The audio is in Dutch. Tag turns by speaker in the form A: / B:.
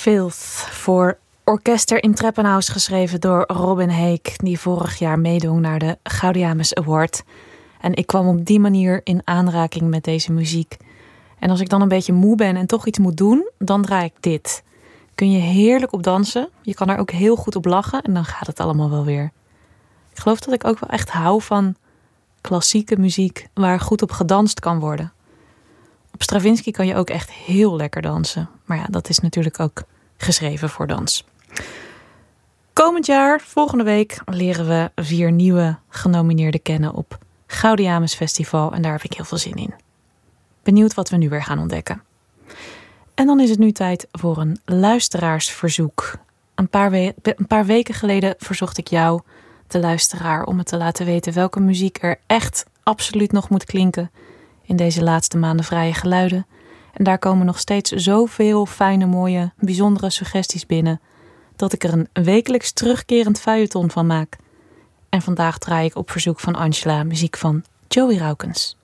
A: Filth voor Orkester in Treppenhaus, geschreven door Robin Heek, die vorig jaar meedong naar de Gaudeamus Award. En ik kwam op die manier in aanraking met deze muziek. En als ik dan een beetje moe ben en toch iets moet doen, dan draai ik dit. Kun je heerlijk op dansen. Je kan er ook heel goed op lachen en dan gaat het allemaal wel weer. Ik geloof dat ik ook wel echt hou van klassieke muziek waar goed op gedanst kan worden. Op Stravinsky kan je ook echt heel lekker dansen. Maar ja, dat is natuurlijk ook geschreven voor dans. Komend jaar, volgende week, leren we 4 nieuwe genomineerden kennen op Gaudeamus Festival. En daar heb ik heel veel zin in. Benieuwd wat we nu weer gaan ontdekken. En dan is het nu tijd voor een luisteraarsverzoek. Een paar weken geleden verzocht ik jou, de luisteraar, om me te laten weten welke muziek er echt absoluut nog moet klinken in deze laatste maanden vrije geluiden. En daar komen nog steeds zoveel fijne, mooie, bijzondere suggesties binnen, dat ik er een wekelijks terugkerend feuilleton van maak. En vandaag draai ik op verzoek van Angela muziek van Joey Raukens.